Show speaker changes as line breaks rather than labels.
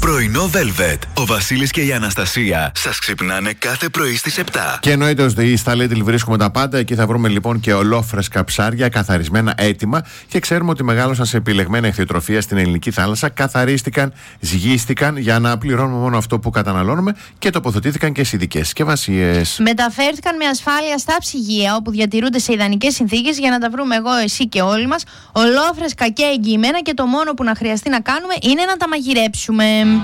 Πρωινό Velvet. Ο Βασίλης και η Αναστασία σας ξυπνάνε κάθε πρωί στις 7.
Και εννοείται ως ΔΕΗ στα Lidl βρίσκουμε τα πάντα. Εκεί θα βρούμε λοιπόν και ολόφρεσκα ψάρια, καθαρισμένα έτοιμα. Και ξέρουμε ότι μεγάλωσαν σε επιλεγμένα ηχθειοτροφία στην ελληνική θάλασσα. Καθαρίστηκαν, ζυγίστηκαν για να πληρώνουμε μόνο αυτό που καταναλώνουμε και τοποθετήθηκαν και σε ειδικές συσκευασίες.
Μεταφέρθηκαν με ασφάλεια στα ψυγεία, όπου διατηρούνται σε ιδανικές συνθήκες για να τα βρούμε εγώ, εσύ και όλοι μας. Ολόφρεσκα και εγγυημένα, και το μόνο που να χρειαστεί να κάνουμε είναι να τα μαγειρέψουμε.